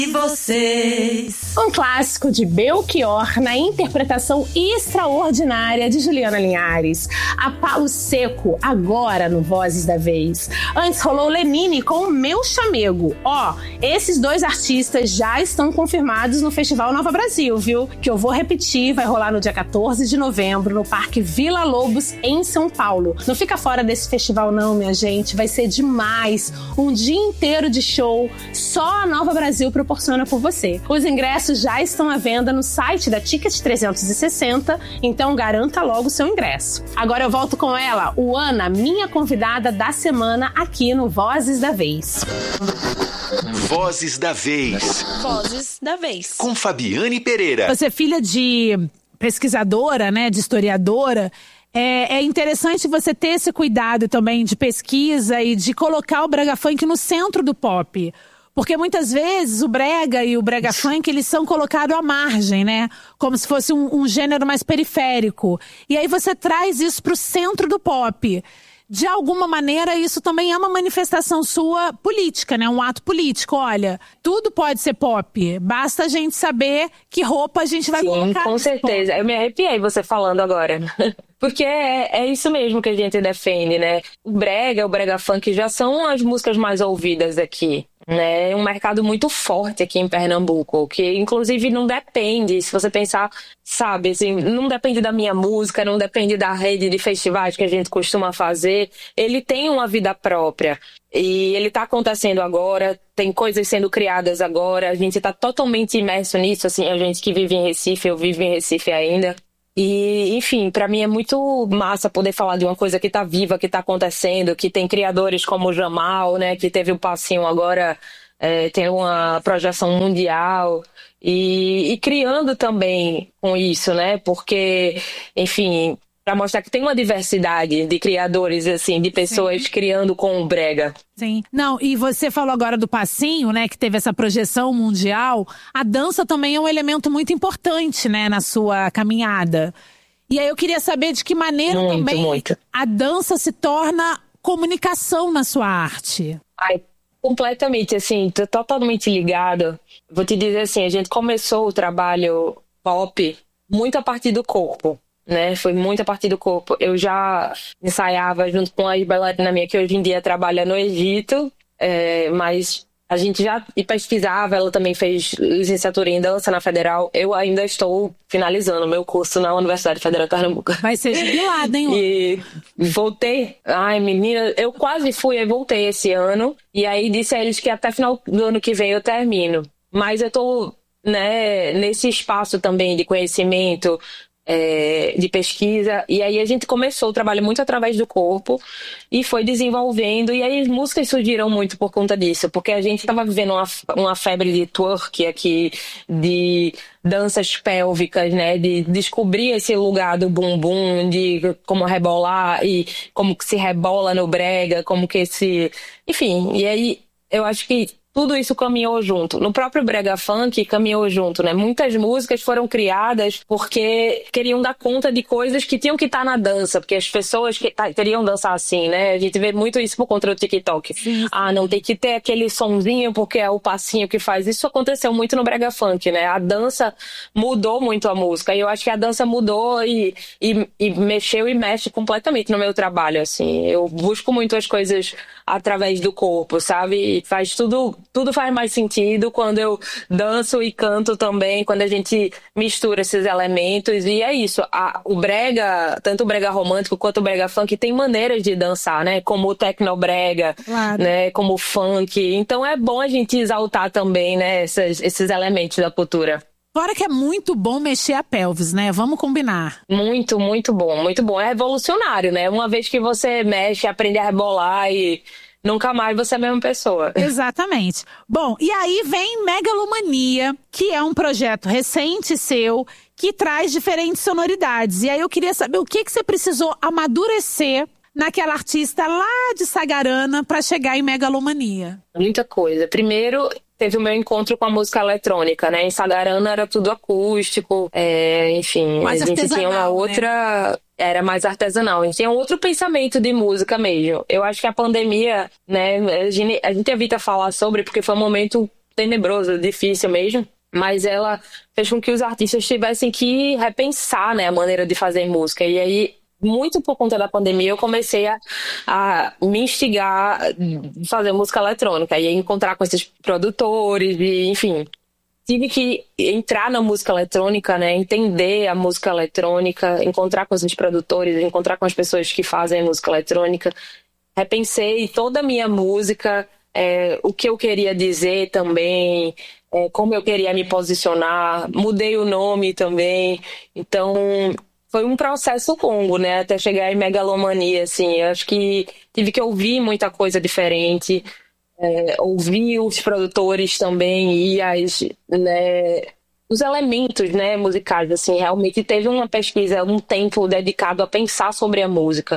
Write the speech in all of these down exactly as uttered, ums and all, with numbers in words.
E vocês? Um clássico de Belchior na interpretação extraordinária de Juliana Linhares. A Palo Seco, agora no Vozes da Vez. Antes rolou Lenine com o Meu Chamego. Ó, esses dois artistas já estão confirmados no Festival Nova Brasil, viu? Que eu vou repetir, vai rolar no dia quatorze de novembro no Parque Vila Lobos, em São Paulo. Não fica fora desse festival não, minha gente. Vai ser demais. Um dia inteiro de show. Só a Nova Brasil proporciona por você. Os ingressos já estão à venda no site da Ticket trezentos e sessenta, então garanta logo o seu ingresso. Agora eu volto com ela, Uana, minha convidada da semana aqui no Vozes da Vez. Vozes da Vez. Vozes da Vez. Com Fabiane Pereira. Você é filha de pesquisadora, né, de historiadora. É, é interessante você ter esse cuidado também de pesquisa e de colocar o brega funk no centro do pop. Porque muitas vezes o brega e o brega funk, eles são colocados à margem, né? Como se fosse um, um gênero mais periférico. E aí você traz isso pro centro do pop. De alguma maneira, isso também é uma manifestação sua política, né? Um ato político. Olha, tudo pode ser pop. Basta a gente saber que roupa a gente vai Sim, colocar. Sim, com certeza. Pop. Eu me arrepiei você falando agora. Porque é, é isso mesmo que a gente defende, né? O brega, o brega funk já são as músicas mais ouvidas aqui. É um mercado muito forte aqui em Pernambuco, que inclusive não depende, se você pensar, sabe, assim, não depende da minha música, não depende da rede de festivais que a gente costuma fazer, ele tem uma vida própria e ele tá acontecendo agora, tem coisas sendo criadas agora, a gente tá totalmente imerso nisso, assim, a gente que vive em Recife, eu vivo em Recife ainda. E, enfim, pra mim é muito massa poder falar de uma coisa que tá viva, que tá acontecendo, que tem criadores como o Jamal, né, que teve o passinho agora, é, tem uma projeção mundial, e, e criando também com isso, né, porque, enfim, pra mostrar que tem uma diversidade de criadores, assim, de pessoas Sim. criando com o brega. Sim. Não, e você falou agora do passinho, né, que teve essa projeção mundial. A dança também é um elemento muito importante, né, na sua caminhada. E aí eu queria saber de que maneira muito, também muito. a dança se torna comunicação na sua arte. Ai, completamente, assim, tô totalmente ligada. Vou te dizer assim, a gente começou o trabalho pop muito a partir do corpo. Né? Foi muito a partir do corpo. Eu já ensaiava junto com a bailarina minha, que hoje em dia trabalha no Egito, é, mas a gente já pesquisava, ela também fez licenciatura em dança na Federal. Eu ainda estou finalizando o meu curso na Universidade Federal de Pernambuco. Vai ser jubilada, hein? E voltei. Ai, menina, eu quase fui e voltei esse ano. E aí disse a eles que até final do ano que vem eu termino. Mas eu tô, né, nesse espaço também de conhecimento, É, de pesquisa, e aí a gente começou o trabalho muito através do corpo e foi desenvolvendo, e aí as músicas surgiram muito por conta disso, porque a gente estava vivendo uma, uma febre de twerk aqui, de danças pélvicas, né, de descobrir esse lugar do bumbum, de como rebolar e como que se rebola no brega, como que se... Enfim, e aí eu acho que tudo isso caminhou junto. No próprio brega funk caminhou junto, né? Muitas músicas foram criadas porque queriam dar conta de coisas que tinham que estar na dança, porque as pessoas que tá, queriam dançar assim, né? A gente vê muito isso por conta do TikTok. Sim. Ah, não, tem que ter aquele sonzinho porque é o passinho que faz. Isso aconteceu muito no brega funk, né? A dança mudou muito a música, e eu acho que a dança mudou e, e, e mexeu e mexe completamente no meu trabalho, assim. Eu busco muito as coisas através do corpo, sabe? E faz tudo... Tudo faz mais sentido quando eu danço e canto também, quando a gente mistura esses elementos. E é isso, a, o brega, tanto o brega romântico quanto o brega funk, tem maneiras de dançar, né? Como o tecnobrega, claro. Né? Como o funk. Então é bom a gente exaltar também, né? Esses, esses elementos da cultura. Fora que é muito bom mexer a pelvis, né? Vamos combinar. Muito, muito bom, muito bom. É revolucionário, né? Uma vez que você mexe, aprende a rebolar e... nunca mais você é a mesma pessoa. Exatamente. Bom, e aí vem Megalomania, que é um projeto recente seu, que traz diferentes sonoridades. E aí eu queria saber o que, que você precisou amadurecer naquela artista lá de Sagarana para chegar em Megalomania. Muita coisa. Primeiro, teve o meu encontro com a música eletrônica, né? Em Sagarana era tudo acústico, é, enfim, mais a gente tinha uma outra... Né? Era mais artesanal. A gente tinha um outro pensamento de música mesmo. Eu acho que a pandemia, né, a gente, a gente evita falar sobre, porque foi um momento tenebroso, difícil mesmo. Mas ela fez com que os artistas tivessem que repensar, né, a maneira de fazer música. E aí, muito por conta da pandemia, eu comecei a, a me instigar a fazer música eletrônica. E encontrar com esses produtores, e, enfim... Tive que entrar na música eletrônica, né? Entender a música eletrônica, encontrar com os produtores, encontrar com as pessoas que fazem música eletrônica. Repensei toda a minha música, é, o que eu queria dizer também, é, como eu queria me posicionar. Mudei o nome também. Então, foi um processo longo, né? Até chegar em Megalomania, assim. Eu acho que tive que ouvir muita coisa diferente. É, ouvir os produtores também e as, né, os elementos, né, musicais, assim, realmente teve uma pesquisa, um tempo dedicado a pensar sobre a música.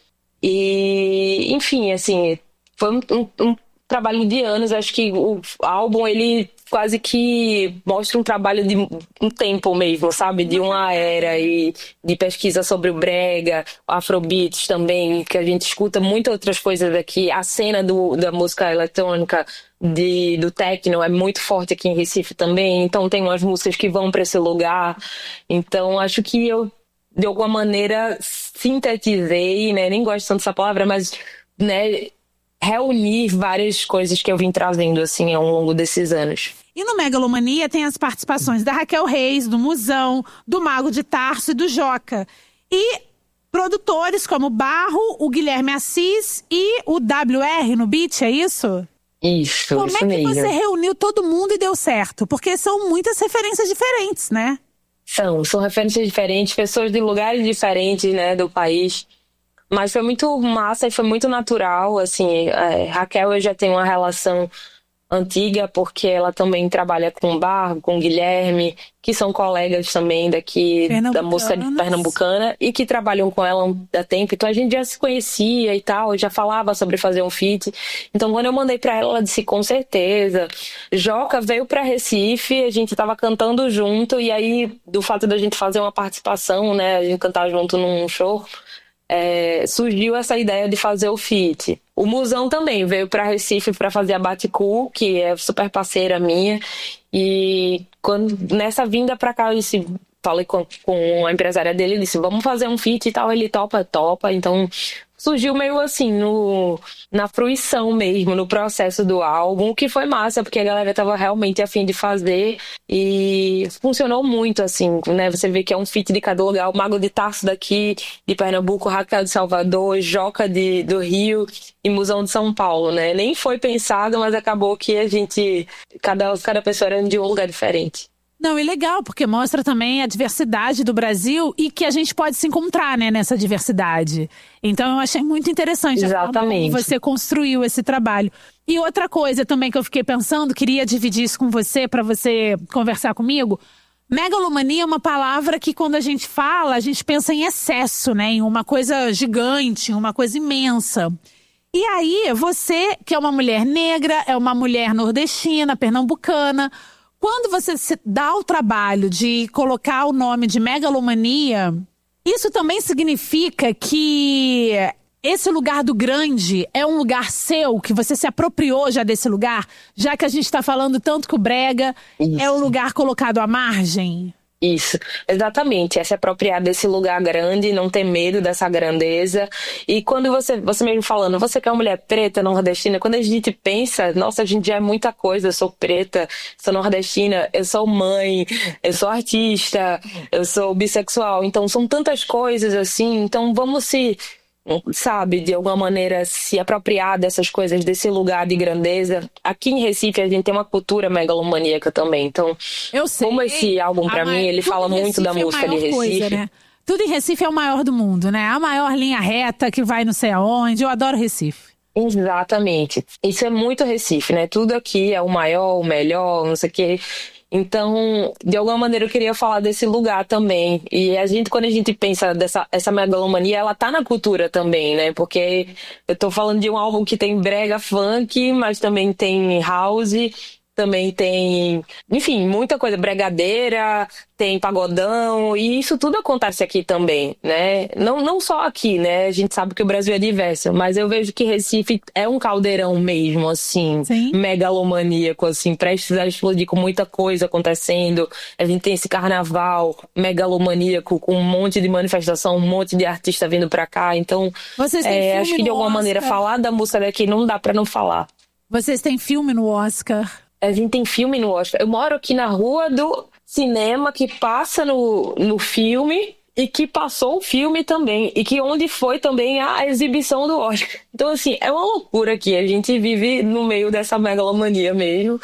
E, enfim, assim, foi um, um, um trabalho de anos. Acho que o álbum, ele quase que mostra um trabalho de um tempo mesmo, sabe? De uma era e de pesquisa sobre o brega, afrobeats também, que a gente escuta muitas outras coisas aqui. A cena do, da música eletrônica, de, do techno é muito forte aqui em Recife também, então tem umas músicas que vão para esse lugar. Então acho que eu, de alguma maneira, sintetizei, né? Nem gosto tanto dessa palavra, mas, né, reunir várias coisas que eu vim trazendo, assim, ao longo desses anos. E no Megalomania tem as participações da Raquel Reis, do Musão, do Mago de Tarso e do Joca. E produtores como o Barro, o Guilherme Assis e o W R no beat, é isso? Isso, Como isso é que mesmo. você reuniu todo mundo e deu certo? Porque são muitas referências diferentes, né? São, são referências diferentes, pessoas de lugares diferentes, né, do país. Mas foi muito massa e foi muito natural, assim. É, Raquel, eu já tenho uma relação antiga, porque ela também trabalha com o Barro, com o Guilherme, que são colegas também daqui da música de Pernambucana e que trabalham com ela há tempo. Então a gente já se conhecia e tal, já falava sobre fazer um feat. Então quando eu mandei pra ela, ela disse com certeza. Joca veio pra Recife, a gente tava cantando junto, e aí do fato da gente fazer uma participação, né, a gente cantar junto num show, É, surgiu essa ideia de fazer o feat. O Musão também veio para Recife para fazer a Baticu, que é super parceira minha, e quando, nessa vinda para cá eu disse, falei com, com a empresária dele, disse, vamos fazer um feat e tal, ele topa, topa, então surgiu meio assim, no, na fruição mesmo, no processo do álbum, o que foi massa, porque a galera tava realmente a fim de fazer e funcionou muito, assim, né? Você vê que é um feat de cada lugar, o Mago de Tarso daqui, de Pernambuco, Raquel de Salvador, Joca de, do Rio e Musão de São Paulo, né? Nem foi pensado, mas acabou que a gente, cada, cada pessoa era de um lugar diferente. Não, e legal, porque mostra também a diversidade do Brasil e que a gente pode se encontrar, né, nessa diversidade. Então eu achei muito interessante. Exatamente. A forma como você construiu esse trabalho. E outra coisa também que eu fiquei pensando, queria dividir isso com você, para você conversar comigo. Megalomania é uma palavra que quando a gente fala, a gente pensa em excesso, né, em uma coisa gigante, em uma coisa imensa. E aí, você, que é uma mulher negra, é uma mulher nordestina, pernambucana, quando você se dá o trabalho de colocar o nome de Megalomania, isso também significa que esse lugar do grande é um lugar seu, que você se apropriou já desse lugar, já que a gente está falando tanto que o brega Isso. é um lugar colocado à margem? Isso, exatamente, é se apropriar desse lugar grande, não ter medo dessa grandeza. E quando você, você mesmo falando, você que é uma mulher preta, nordestina, quando a gente pensa, nossa, a gente já é muita coisa, eu sou preta, sou nordestina, eu sou mãe, eu sou artista, eu sou bissexual, então são tantas coisas assim, então vamos se... sabe, de alguma maneira se apropriar dessas coisas, desse lugar de grandeza. Aqui em Recife a gente tem uma cultura megalomaníaca também, então eu sei, como esse álbum pra mim, ele fala muito da música de Recife. Coisa, né? Tudo em Recife é o maior do mundo, né? A maior linha reta que vai não sei aonde, eu adoro Recife. Exatamente, isso é muito Recife, né? Tudo aqui é o maior, o melhor, não sei o que. Então, de alguma maneira eu queria falar desse lugar também. E a gente, quando a gente pensa dessa essa megalomania, ela tá na cultura também, né? Porque eu tô falando de um álbum que tem brega funk, mas também tem house, também tem, enfim, muita coisa, bregadeira, tem pagodão, e isso tudo acontece aqui também, né? Não, não só aqui, né? A gente sabe que o Brasil é diverso, mas eu vejo que Recife é um caldeirão mesmo, assim, Sim. megalomaníaco, assim, prestes a explodir, com muita coisa acontecendo. A gente tem esse carnaval megalomaníaco com um monte de manifestação, um monte de artista vindo pra cá, então Vocês têm é, filme acho que de no alguma Oscar? maneira falar da música daqui não dá pra não falar. Vocês têm filme no Oscar? A gente tem filme no Oscar. Eu moro aqui na rua do cinema que passa no, no filme e que passou o filme também. E que onde foi também a exibição do Oscar. Então, assim, é uma loucura aqui. A gente vive no meio dessa megalomania mesmo.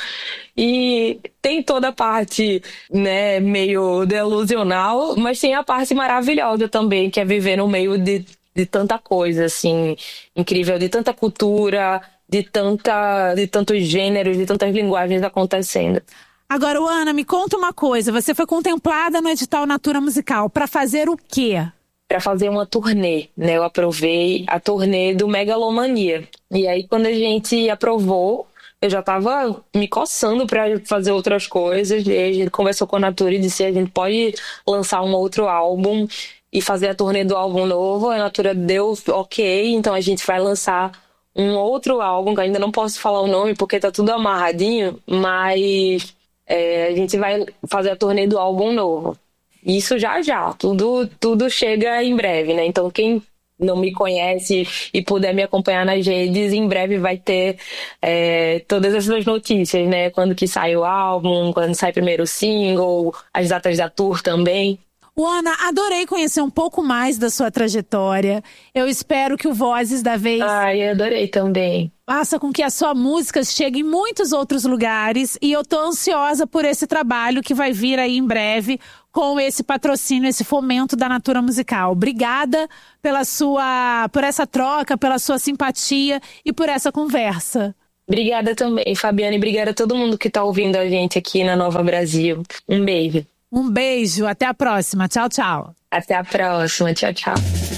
E tem toda a parte, né, meio delusional, mas tem a parte maravilhosa também, que é viver no meio de, de tanta coisa, assim, incrível, de tanta cultura, de, tanta, de tantos gêneros, de tantas linguagens acontecendo. Agora, Ana, me conta uma coisa. Você foi contemplada no edital Natura Musical para fazer o quê? Para fazer uma turnê, né? Eu aprovei a turnê do Megalomania. E aí, quando a gente aprovou, eu já tava me coçando para fazer outras coisas. E aí a gente conversou com a Natura e disse: a gente pode lançar um outro álbum e fazer a turnê do álbum novo. A Natura deu ok, então a gente vai lançar um outro álbum, que eu ainda não posso falar o nome porque tá tudo amarradinho, mas é, a gente vai fazer a turnê do álbum novo. Isso já já, tudo, tudo chega em breve, né? Então quem não me conhece e puder me acompanhar nas redes, em breve vai ter é, todas essas notícias, né? Quando que sai o álbum, quando sai primeiro o single, as datas da tour também. Ana, adorei conhecer um pouco mais da sua trajetória. Eu espero que o Vozes da Vez Ai, adorei também. faça com que a sua música chegue em muitos outros lugares. E eu tô ansiosa por esse trabalho que vai vir aí em breve com esse patrocínio, esse fomento da Natura Musical. Obrigada pela sua, por essa troca, pela sua simpatia e por essa conversa. Obrigada também, Fabiana, e obrigada a todo mundo que tá ouvindo a gente aqui na Nova Brasil. Um beijo. Um beijo, até a próxima. Tchau, tchau. Até a próxima. Tchau, tchau.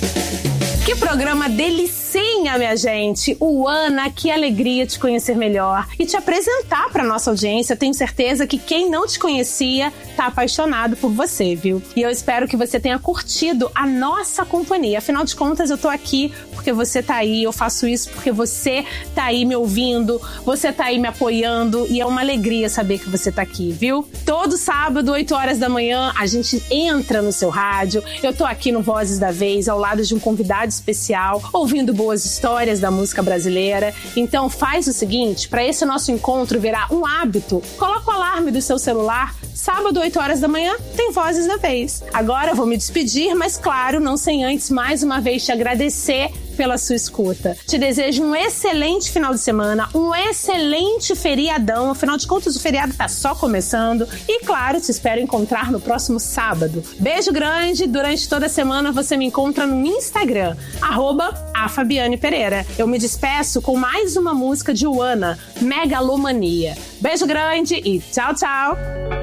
Que programa delicinha, minha gente! O Ana, que alegria te conhecer melhor e te apresentar para nossa audiência. Tenho certeza que quem não te conhecia tá apaixonado por você, viu? E eu espero que você tenha curtido a nossa companhia. Afinal de contas, eu tô aqui porque você tá aí, eu faço isso porque você tá aí me ouvindo, você tá aí me apoiando e é uma alegria saber que você tá aqui, viu? Todo sábado, oito horas da manhã, a gente entra no seu rádio. Eu tô aqui no Vozes da Vez, ao lado de um convidado especial, ouvindo boas histórias da música brasileira. Então faz o seguinte, para esse nosso encontro virar um hábito, coloca o alarme do seu celular. Sábado, oito horas da manhã, tem Vozes da Vez. Agora eu vou me despedir, mas claro, não sem antes mais uma vez te agradecer pela sua escuta. Te desejo um excelente final de semana, um excelente feriadão. Afinal de contas, o feriado tá só começando. E claro, te espero encontrar no próximo sábado. Beijo grande. Durante toda a semana você me encontra no Instagram, arroba a Fabiane Pereira. Eu me despeço com mais uma música de Ana, Megalomania. Beijo grande e tchau, tchau.